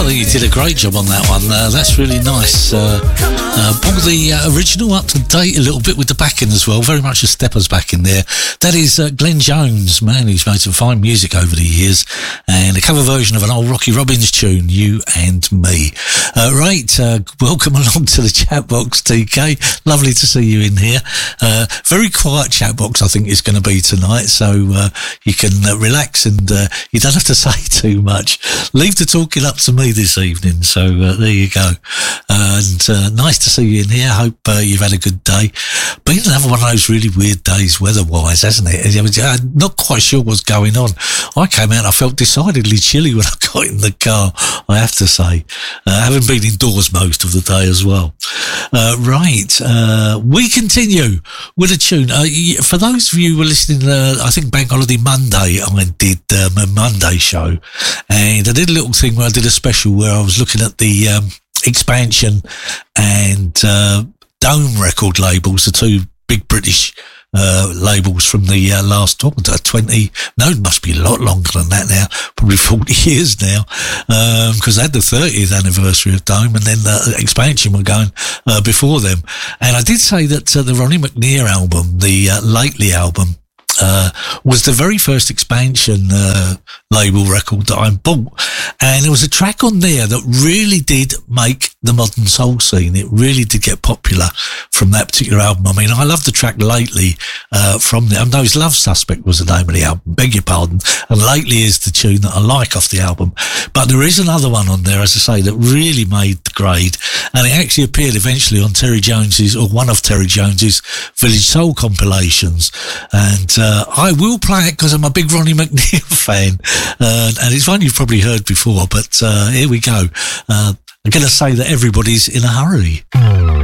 think you did a great job on that one. That's really nice. Brought the original up to date a little bit with the backing as well. Very much a Steppers back in there. That is Glenn Jones, man, who's made some fine music over the years, and a cover version of an old Rocky Robbins tune, You and Me. Welcome along to the chat box, TK. Lovely to see you in here. Very quiet chat box, I think, is going to be tonight, so you can relax and you don't have to say too much. Leave the talking up to me this evening, so there you go. And nice to see you in here. Hope you've had a good day. Been another one of those really weird days weather-wise, hasn't it? I'm not quite sure what's going on. I came out and I felt decidedly chilly when I got in the car, I have to say. Having been indoors most of the day as well. We continue with a tune. For those of you who were listening, I think Bank Holiday Monday, I did my Monday show, and I did a little thing where I did a special where I was looking at the Expansion and Dome record labels, the two big British labels from the last 20, no, it must be a lot longer than that now, probably 40 years now, because they had the 30th anniversary of Dome, and then the Expansion were going before them. And I did say that the Ronnie McNear album, the Lately album, was the very first Expansion label record that I bought, and there was a track on there that really did make the modern soul scene. It really did get popular from that particular album. I mean, I love the track Lately from there. No, it's Love Suspect was the name of the album, beg your pardon, and Lately is the tune that I like off the album. But there is another one on there, as I say, that really made the grade, and it actually appeared eventually on Terry Jones's, or one of Terry Jones's Village Soul compilations, and I will play it because I'm a big Ronnie McNear fan, and it's one you've probably heard before, but here we go. I'm going to say that everybody's in a hurry.